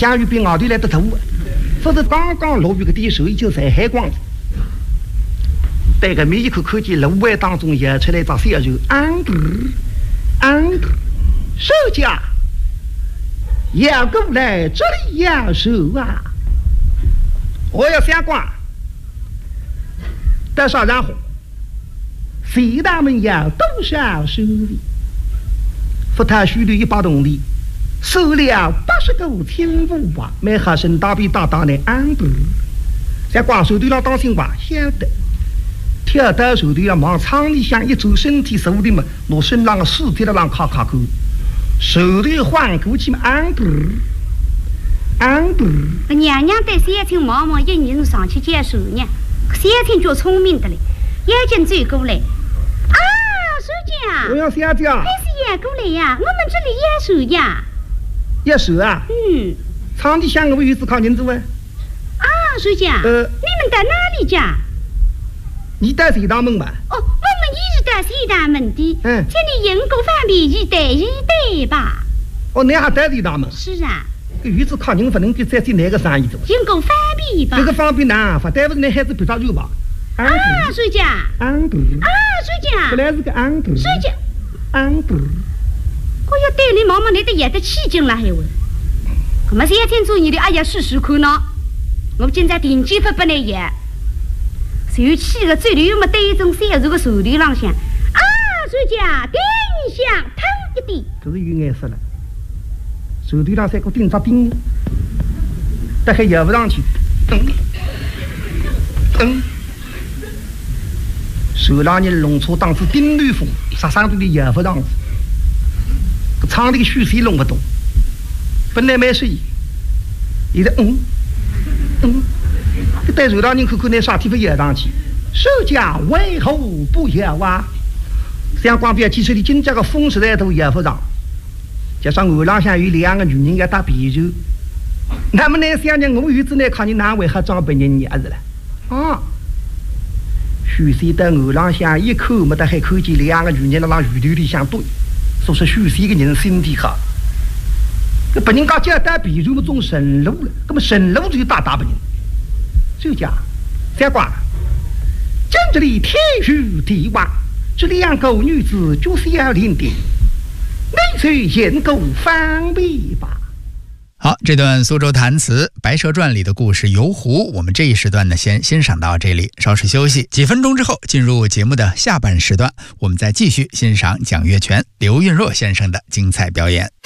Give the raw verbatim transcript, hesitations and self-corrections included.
下雨比外地来得多，否则刚刚落雨个地手已经晒黑光了。这个每一口口气路外当中也出来一张小肉，安哥，安哥，手家，要过来这里要手啊！我要下挂，多少然后，谁他们要多少手里？福他虚率一百动力，收了八十个千五吧，没合身大比大大的安哥，在挂手对了当心吧，晓得。跳到手头要往厂里向一走，身体手里嘛，我身上个尸体的让卡卡口，手头换过去嘛，安不安不。 娘娘带三清毛毛一人上去接手呢，三清就聪明的嘞，眼睛追过来，啊，手家， 我要下家， 还是也过来呀，我们这里也手呀， 也手啊， 嗯， 厂里向我们有子靠人走啊， 啊，手家， 呃， 你们在哪里家？ 你带谁大门吧？ 哦，我们也是带谁大门的。 嗯， 这里人工方便一带一带吧。 哦，你还带谁大门？ 是啊。 个鱼子靠人不能够再做哪个生意做？ 人工方便吧。 这个方便呐，不带不是那孩子比较肉吧？ 啊，水家。 安度。 啊，水家。 本来是个安度。 水家。 安度。 我要带你妈妈来的也得起劲了，还问。可么三天做你的哎呀试试看呢？我们现在定金发不来也。手气个嘴里又没带一种小肉个手里浪向啊，水家丁香烫一点， 这是有颜色了。手里浪三个顶着顶，但还摇不上去。嗯嗯，手浪人弄错当时顶雷风，杀伤力的摇不上去。厂里个水水弄不动，本来没水，现在嗯嗯。带手让人看看那啥地方摇上去，手家为何不摇啊？像光边汽车里今家个风实在都摇不上，加上我浪向有两个女人要打啤酒，那么那想想我儿子呢，看你哪位还装本人伢子了啊？许谁在我浪向一口没得还看见两个女人在那鱼头里相对，说是许谁个人身体好。那本人家家打啤酒么种神路了，那么神路就打打本人。就讲，三瓜，正这里天与地王，这两个女子就是要领的，你去研购方便吧。 好，这段苏州弹词《白蛇传》里的故事游湖，我们这一时段呢先欣赏到这里，稍事休息，几分钟之后进入节目的下半时段，我们再继续欣赏蒋月泉、刘运若先生的精彩表演。